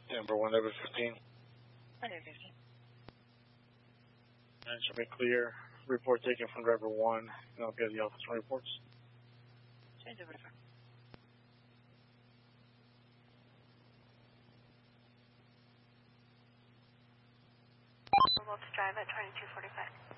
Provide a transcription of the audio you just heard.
Denver 1 Level 15. 115. And should be clear. Report taken from driver 1. And I'll get the officer reports. Change over to 5. We'll drive at 2245.